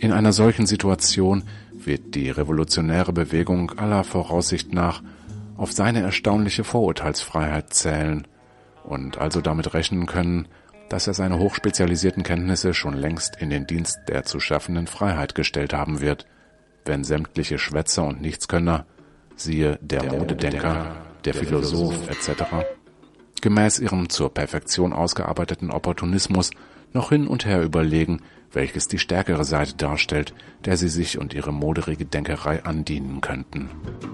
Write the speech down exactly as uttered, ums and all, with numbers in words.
In einer solchen Situation wird die revolutionäre Bewegung aller Voraussicht nach auf seine erstaunliche Vorurteilsfreiheit zählen und also damit rechnen können, dass er seine hochspezialisierten Kenntnisse schon längst in den Dienst der zu schaffenden Freiheit gestellt haben wird, wenn sämtliche Schwätzer und Nichtskönner, siehe der Modedenker, der Philosoph et cetera, gemäß ihrem zur Perfektion ausgearbeiteten Opportunismus noch hin und her überlegen, welches die stärkere Seite darstellt, der sie sich und ihre moderige Denkerei andienen könnten.